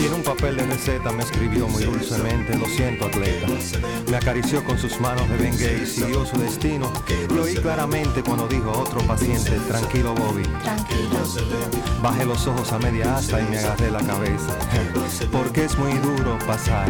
Y en un papel de receta me escribió muy dulcemente: lo siento, atleta. Me acarició con sus manos de Bengay y siguió su destino. Lo oí claramente cuando dijo a otro paciente: tranquilo, Bobby. Tranquilo. Bajé los ojos a media asta y me agarré la cabeza, porque es muy duro pasar